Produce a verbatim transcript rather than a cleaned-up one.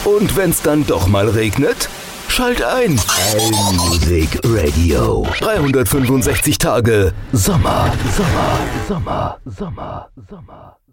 Und wenn's dann doch mal regnet? Schalt ein. Allmusic Radio. dreihundertfünfundsechzig Tage Sommer, Sommer, Sommer, Sommer, Sommer.